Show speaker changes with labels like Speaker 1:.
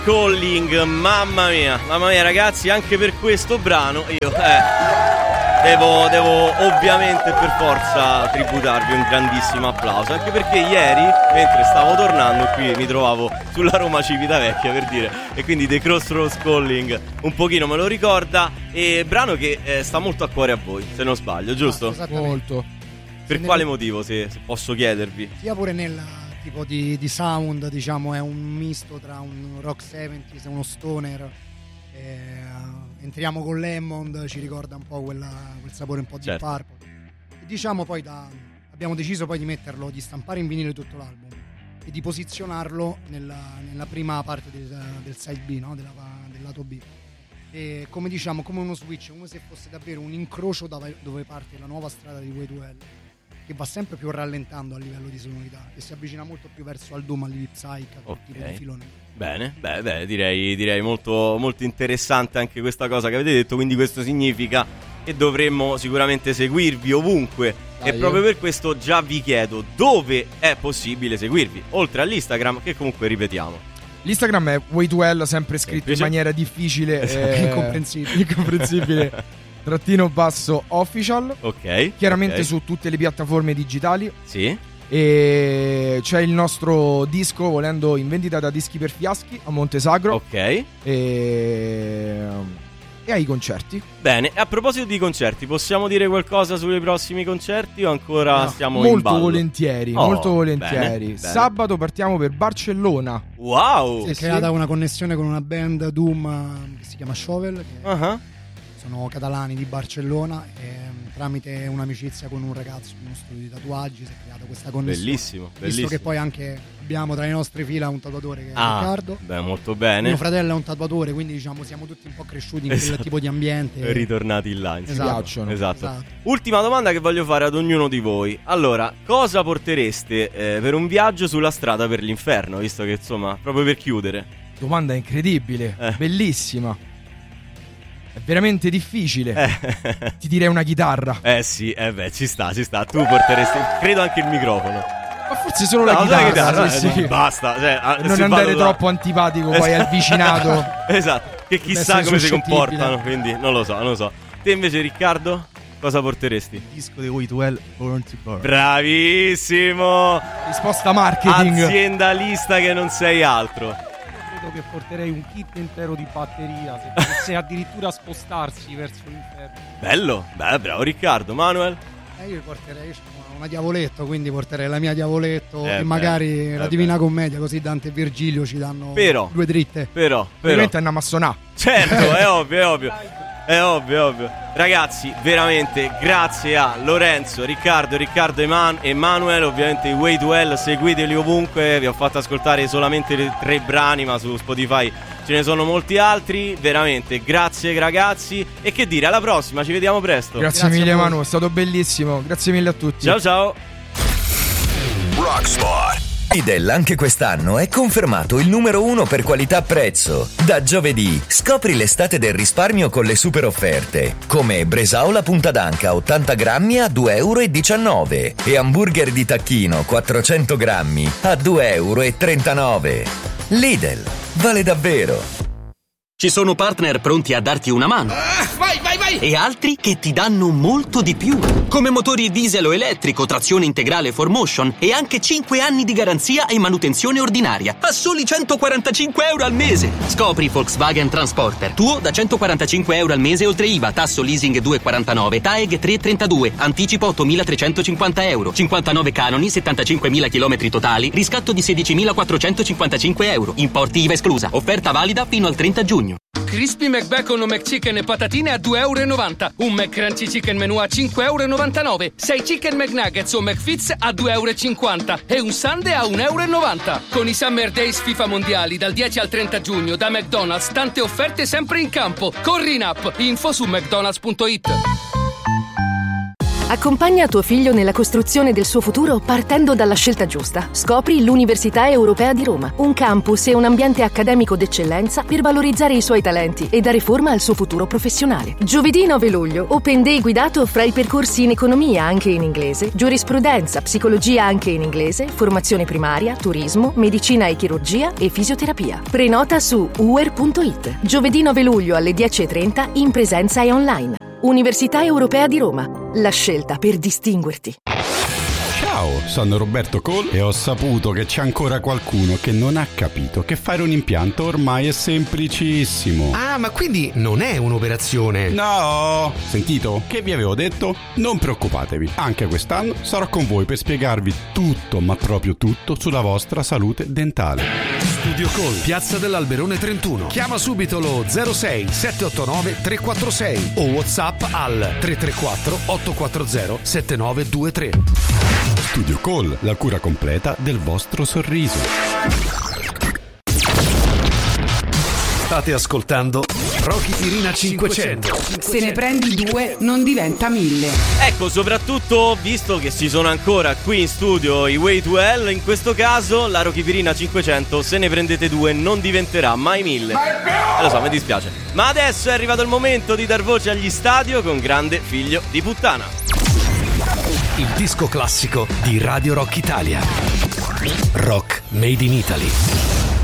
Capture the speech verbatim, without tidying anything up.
Speaker 1: Calling, mamma mia, mamma mia ragazzi, anche per questo brano io eh, devo, devo ovviamente per forza tributarvi un grandissimo applauso, anche perché ieri mentre stavo tornando qui mi trovavo sulla Roma Civitavecchia, per dire, e quindi The Crossroads Calling un pochino me lo ricorda, e brano che eh, sta molto a cuore a voi, se non sbaglio, giusto?
Speaker 2: Ah, molto.
Speaker 1: Per
Speaker 2: se
Speaker 1: quale
Speaker 2: nel...
Speaker 1: motivo, se, se posso chiedervi?
Speaker 2: Sia pure nel tipo di, di sound, diciamo, è un misto tra un rock settanta e uno stoner. Eh, entriamo con Lemon, ci ricorda un po' quella, quel sapore un po' di
Speaker 1: certo.
Speaker 2: Purple. E diciamo poi da, abbiamo deciso poi di metterlo, di stampare in vinile tutto l'album e di posizionarlo nella, nella prima parte del, del side B, no? Della, del lato B. E come diciamo, come uno switch, come se fosse davvero un incrocio dove, dove parte la nuova strada di Way to Hell, che va sempre più rallentando a livello di sonorità e si avvicina molto più verso al doom, all'hip psych, a quel
Speaker 1: okay.
Speaker 2: tipo di filone.
Speaker 1: Bene, beh, beh direi, direi molto, molto interessante anche questa cosa che avete detto, quindi questo significa che dovremmo sicuramente seguirvi ovunque. Dai, e proprio per questo già vi chiedo dove è possibile seguirvi, oltre all'Instagram che comunque ripetiamo.
Speaker 3: L'Instagram è Way to Hell, sempre scritto in maniera difficile e
Speaker 2: incomprensibile,
Speaker 3: incomprensibile. Trattino basso official.
Speaker 1: Ok.
Speaker 3: Chiaramente
Speaker 1: okay.
Speaker 3: su tutte le piattaforme digitali.
Speaker 1: Sì.
Speaker 3: E c'è il nostro disco, volendo, in vendita da Dischi per Fiaschi a Montesagro.
Speaker 1: Ok.
Speaker 3: E, e ai concerti.
Speaker 1: Bene, a proposito di concerti, possiamo dire qualcosa sui prossimi concerti o ancora
Speaker 3: no,
Speaker 1: stiamo
Speaker 3: molto
Speaker 1: in ballo?
Speaker 3: Volentieri,
Speaker 1: oh,
Speaker 3: molto volentieri.
Speaker 1: Bene,
Speaker 3: Sabato partiamo per Barcellona.
Speaker 1: Wow!
Speaker 2: Si è
Speaker 3: sì.
Speaker 2: creata una connessione con una band Doom che si chiama Shovel, che
Speaker 1: uh-huh.
Speaker 2: sono catalani di Barcellona, e tramite un'amicizia con un ragazzo in uno studio di tatuaggi si è creata questa connessione.
Speaker 1: Bellissimo, bellissimo.
Speaker 2: Visto che poi anche abbiamo tra le nostre fila un tatuatore che è
Speaker 1: ah,
Speaker 2: Riccardo.
Speaker 1: Beh, molto bene.
Speaker 2: Mio fratello è un tatuatore, quindi diciamo siamo tutti un po' cresciuti in
Speaker 1: esatto.
Speaker 2: quel tipo di ambiente.
Speaker 1: Ritornati là,
Speaker 2: esatto.
Speaker 1: esatto.
Speaker 2: esatto.
Speaker 1: Ultima domanda che voglio fare ad ognuno di voi. Allora, cosa portereste eh, per un viaggio sulla strada per l'inferno? Visto che insomma, proprio per chiudere.
Speaker 3: Domanda incredibile, eh. bellissima. È veramente difficile.
Speaker 1: Eh.
Speaker 3: Ti direi una chitarra.
Speaker 1: Eh sì, eh beh, ci sta, ci sta. Tu porteresti, credo, anche il microfono.
Speaker 3: Ma forse solo no, la chitarra,
Speaker 1: la chitarra
Speaker 3: sì,
Speaker 1: eh,
Speaker 3: sì.
Speaker 1: Basta, cioè,
Speaker 3: non andare troppo antipatico poi al vicinato.
Speaker 1: Esatto, che chissà come si comportano, quindi non lo so, non lo so. Te invece, Riccardo, cosa porteresti?
Speaker 4: Il disco di Way to Hell, Born to Burn.
Speaker 1: Bravissimo!
Speaker 3: Risposta marketing.
Speaker 1: Aziendalista che non sei altro.
Speaker 5: Credo che porterei un kit intero di batteria, se potesse addirittura spostarsi verso l'inferno.
Speaker 1: Bello, beh, bravo Riccardo. Manuel?
Speaker 2: Eh, io porterei una Diavoletto, quindi porterei la mia Diavoletto
Speaker 1: eh
Speaker 2: e
Speaker 1: beh,
Speaker 2: magari
Speaker 1: eh
Speaker 2: la Divina
Speaker 1: beh.
Speaker 2: Commedia, così Dante e Virgilio ci danno
Speaker 1: però,
Speaker 2: due dritte.
Speaker 1: Però, però
Speaker 3: ovviamente è una massonà.
Speaker 1: Certo, è ovvio, è ovvio. È ovvio, è ovvio. Ragazzi, veramente grazie a Lorenzo, Riccardo, Riccardo e Emanuele. Ovviamente i Way to Hell, seguiteli ovunque. Vi ho fatto ascoltare solamente tre brani, ma su Spotify ce ne sono molti altri. Veramente grazie ragazzi. E che dire, alla prossima, ci vediamo presto.
Speaker 3: Grazie, grazie mille Manu, è stato bellissimo. Grazie mille a tutti.
Speaker 1: Ciao ciao.
Speaker 6: Rockspot. Lidl anche quest'anno è confermato il numero uno per qualità-prezzo. Da giovedì scopri l'estate del risparmio con le super offerte, come Bresaola punta d'anca ottanta grammi a due e diciannove euro e hamburger di tacchino quattrocento grammi a due e trentanove euro. Lidl, vale davvero.
Speaker 7: Ci sono partner pronti a darti una mano.
Speaker 8: Ah, vai, vai, vai!
Speaker 7: E altri che ti danno molto di più. Come motori diesel o elettrico, trazione integrale four motion e anche cinque anni di garanzia e manutenzione ordinaria. A soli centoquarantacinque euro al mese. Scopri Volkswagen Transporter. Tuo da centoquarantacinque euro al mese oltre I V A, tasso leasing due virgola quarantanove, T A E G tre virgola trentadue, anticipo ottomilatrecentocinquanta euro, cinquantanove canoni, settantacinquemila chilometri totali, riscatto di sedicimilaquattrocentocinquantacinque euro, importi I V A esclusa. Offerta valida fino al trenta giugno.
Speaker 8: Crispy McBacon o McChicken e patatine a due e novanta euro. Un McCrunchy Chicken Menù a cinque e novantanove euro. sei Chicken McNuggets o McFits a due e cinquanta euro. E un Sundae a un e novanta euro. Con i Summer Days FIFA Mondiali dal dieci al trenta giugno da McDonald's, tante offerte sempre in campo. Corri in app. Info su mcdonalds punto it.
Speaker 9: Accompagna tuo figlio nella costruzione del suo futuro partendo dalla scelta giusta. Scopri l'Università Europea di Roma, un campus e un ambiente accademico d'eccellenza per valorizzare i suoi talenti e dare forma al suo futuro professionale. Giovedì nove luglio, Open Day guidato fra i percorsi in economia anche in inglese, giurisprudenza, psicologia anche in inglese, formazione primaria, turismo, medicina e chirurgia e fisioterapia. Prenota su u e r punto i t. Giovedì nove luglio alle dieci e trenta in presenza e online. Università Europea di Roma, la scelta per distinguerti.
Speaker 10: Ciao, sono Roberto Cole e ho saputo che c'è ancora qualcuno che non ha capito che fare un impianto ormai è semplicissimo.
Speaker 11: Ah, ma quindi non è un'operazione?
Speaker 10: No! Sentito? Che vi avevo detto? Non preoccupatevi, anche quest'anno sarò con voi per spiegarvi tutto, ma proprio tutto, sulla vostra salute dentale.
Speaker 11: Studio Cole, Piazza dell'Alberone trentuno. Chiama subito lo zero sei sette otto nove tre quattro sei o WhatsApp al tre tre quattro otto quattro zero sette nove due tre.
Speaker 10: Studio Cole, la cura completa del vostro sorriso.
Speaker 11: State ascoltando Rocky Pirina cinquecento.
Speaker 12: Se ne prendi due non diventa mille.
Speaker 1: Ecco, soprattutto visto che ci sono ancora qui in studio i Way to Hell, in questo caso la Rocky Pirina cinquecento, se ne prendete due non diventerà mai mille. Eh, lo so, mi dispiace. Ma adesso è arrivato il momento di dar voce agli stadio con grande figlio di puttana.
Speaker 11: Il disco classico di Radio Rock Italia. Rock Made in Italy.